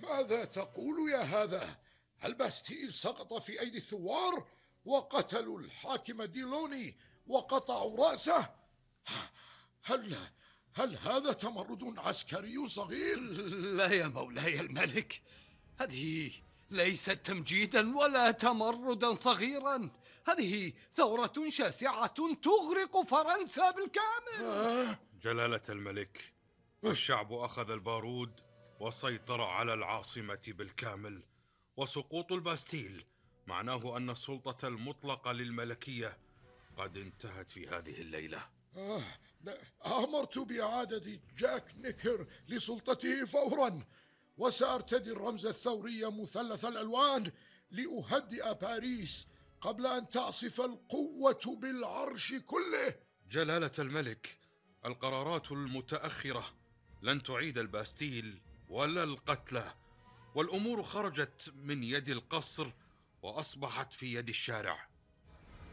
ماذا تقول يا هذا؟ الباستيل سقط في أيدي الثوار وقتلوا الحاكم ديلوني وقطعوا رأسه. هل هل هذا تمرد عسكري صغير؟ لا يا مولاي الملك، هذه ليست تمجيدا ولا تمردا صغيرا، هذه ثورة شاسعة تغرق فرنسا بالكامل. جلالة الملك، الشعب أخذ البارود وسيطر على العاصمة بالكامل، وسقوط الباستيل معناه أن السلطة المطلقة للملكية قد انتهت في هذه الليلة. أمرت بإعادة جاك نيكر لسلطته فورا، وسأرتدي الرمز الثوري مثلث الألوان لأهدئ باريس قبل أن تعصف القوة بالعرش كله. جلالة الملك، القرارات المتأخرة لن تعيد الباستيل ولا القتلى، والأمور خرجت من يد القصر وأصبحت في يد الشارع.